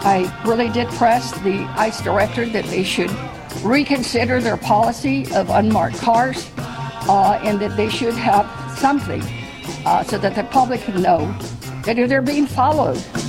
I really did press the ICE director that they should reconsider their policy of unmarked cars, and that they should have something so that the public can know that they're being followed.